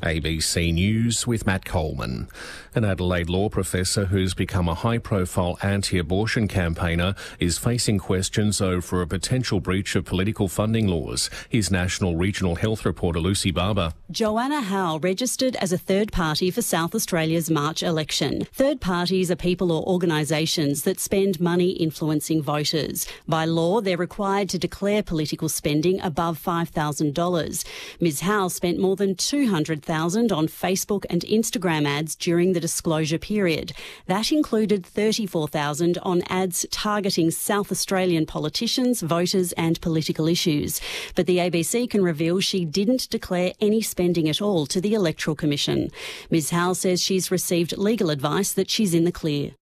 ABC News with Matt Coleman. An Adelaide law professor who's become a high-profile anti-abortion campaigner is facing questions over a potential breach of political funding laws. Here's National Regional Health reporter Lucy Barber. Joanna Howe registered as a third party for South Australia's March election. Third parties are people or organisations that spend money influencing voters. By law, they're required to declare political spending above $5,000. Ms Howe spent more than $200,000 on Facebook and Instagram ads during the disclosure period. That included $34,000 on ads targeting South Australian politicians, voters and political issues. But the ABC can reveal she didn't declare any spending at all to the Electoral Commission. Ms Howe says she's received legal advice that she's in the clear.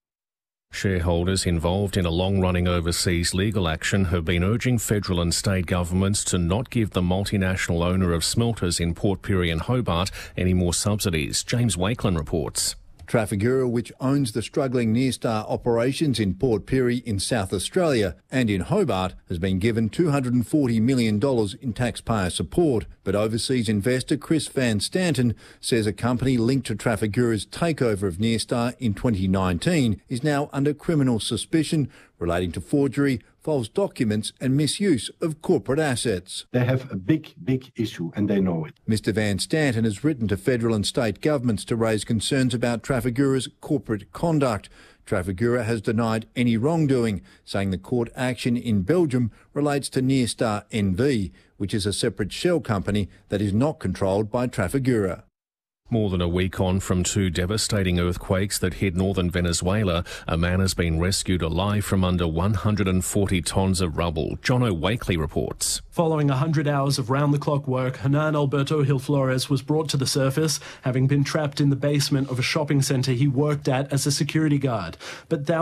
Shareholders involved in a long-running overseas legal action have been urging federal and state governments to not give the multinational owner of smelters in Port Pirie and Hobart any more subsidies. James Wakelin reports. Trafigura, which owns the struggling Nearstar operations in Port Pirie in South Australia and in Hobart, has been given $240 million in taxpayer support. But overseas investor Chris Van Stanton says a company linked to Trafigura's takeover of Nearstar in 2019 is now under criminal suspicion relating to forgery, false documents and misuse of corporate assets. They have a big issue and they know it. Mr Van Stanton has written to federal and state governments to raise concerns about Trafigura's corporate conduct. Trafigura has denied any wrongdoing, saying the court action in Belgium relates to Nearstar NV, which is a separate shell company that is not controlled by Trafigura. More than a week on from two devastating earthquakes that hit northern Venezuela, a man has been rescued alive from under 140 tonnes of rubble. Jono Wakely reports. Following 100 hours of round-the-clock work, Hernan Alberto Gil Flores was brought to the surface, having been trapped in the basement of a shopping centre he worked at as a security guard. But